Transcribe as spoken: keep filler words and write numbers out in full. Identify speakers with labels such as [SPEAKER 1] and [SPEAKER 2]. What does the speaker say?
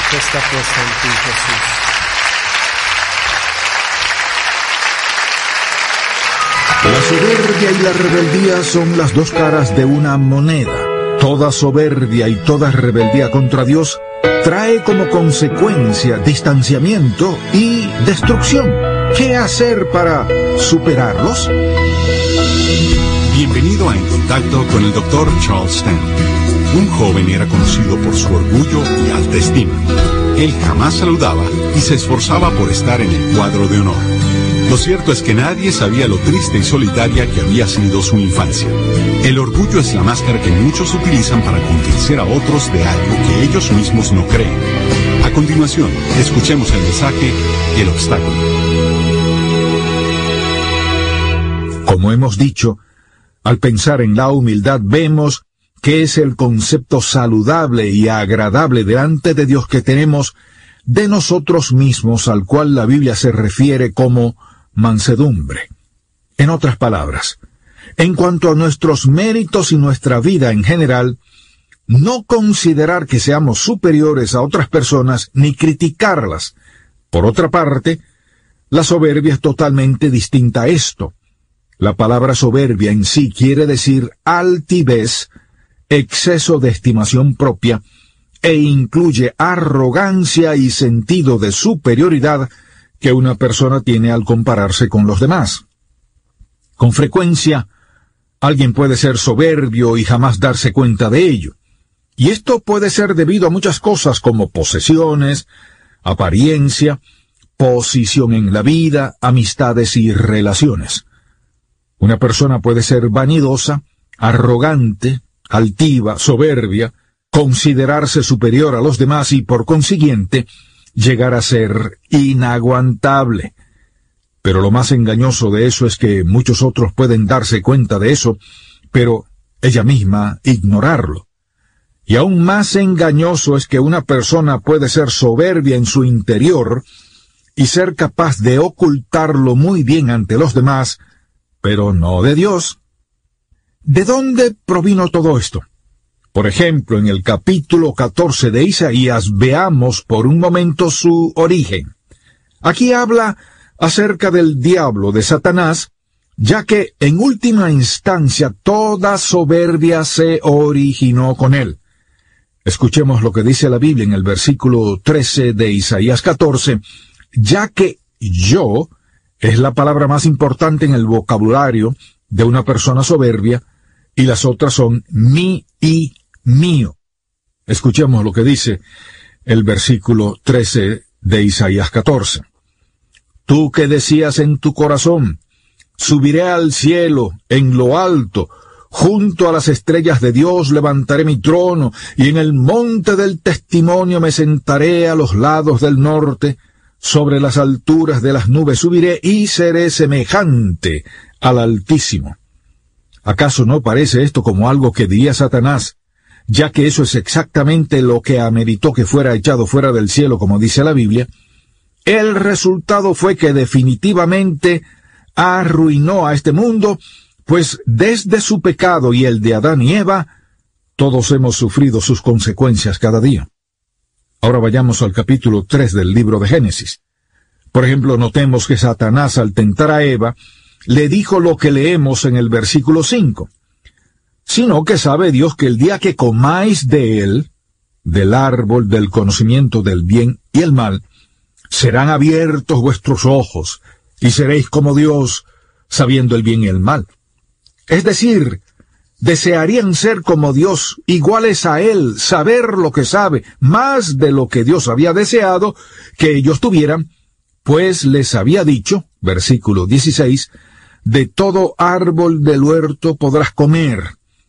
[SPEAKER 1] que está puesta en ti, Jesús.
[SPEAKER 2] La soberbia y la rebeldía son las dos caras de una moneda. Toda soberbia y toda rebeldía contra Dios trae como consecuencia distanciamiento y destrucción. ¿Qué hacer para superarlos?
[SPEAKER 3] Bienvenido a En Contacto con el doctor Charles Stanley. Un joven era conocido por su orgullo y alta estima. Él jamás saludaba y se esforzaba por estar en el cuadro de honor. Lo cierto es que nadie sabía lo triste y solitaria que había sido su infancia. El orgullo es la máscara que muchos utilizan para convencer a otros de algo que ellos mismos no creen. A continuación, escuchemos el mensaje El obstáculo.
[SPEAKER 2] Como hemos dicho, al pensar en la humildad vemos que es el concepto saludable y agradable delante de Dios que tenemos de nosotros mismos, al cual la Biblia se refiere como mansedumbre. En otras palabras, en cuanto a nuestros méritos y nuestra vida en general, no considerar que seamos superiores a otras personas ni criticarlas. Por otra parte, la soberbia es totalmente distinta a esto. La palabra soberbia en sí quiere decir altivez, exceso de estimación propia, e incluye arrogancia y sentido de superioridad que una persona tiene al compararse con los demás. Con frecuencia, alguien puede ser soberbio y jamás darse cuenta de ello. Y esto puede ser debido a muchas cosas como posesiones, apariencia, posición en la vida, amistades y relaciones. Una persona puede ser vanidosa, arrogante, altiva, soberbia, considerarse superior a los demás y, por consiguiente, llegar a ser inaguantable. Pero lo más engañoso de eso es que muchos otros pueden darse cuenta de eso, pero ella misma ignorarlo. Y aún más engañoso es que una persona puede ser soberbia en su interior y ser capaz de ocultarlo muy bien ante los demás, pero no de Dios. ¿De dónde provino todo esto? Por ejemplo, en el capítulo catorce de Isaías, veamos por un momento su origen. Aquí habla acerca del diablo, de Satanás, ya que en última instancia toda soberbia se originó con él. Escuchemos lo que dice la Biblia en el versículo trece de Isaías catorce, ya que yo es la palabra más importante en el vocabulario de una persona soberbia, y las otras son mi y mío. Escuchemos lo que dice el versículo trece de Isaías catorce. Tú que decías en tu corazón, subiré al cielo, en lo alto, junto a las estrellas de Dios levantaré mi trono, y en el monte del testimonio me sentaré a los lados del norte, sobre las alturas de las nubes subiré y seré semejante al Altísimo. ¿Acaso no parece esto como algo que diría Satanás, ya que eso es exactamente lo que ameritó que fuera echado fuera del cielo, como dice la Biblia? El resultado fue que definitivamente arruinó a este mundo, pues desde su pecado y el de Adán y Eva, todos hemos sufrido sus consecuencias cada día. Ahora vayamos al capítulo tres del libro de Génesis. Por ejemplo, notemos que Satanás, al tentar a Eva, le dijo lo que leemos en el versículo cinco. Sino que sabe Dios que el día que comáis de él, del árbol del conocimiento del bien y el mal, serán abiertos vuestros ojos, y seréis como Dios, sabiendo el bien y el mal. Es decir, desearían ser como Dios, iguales a Él, saber lo que sabe, más de lo que Dios había deseado que ellos tuvieran, pues les había dicho, versículo dieciséis, de todo árbol del huerto podrás comer,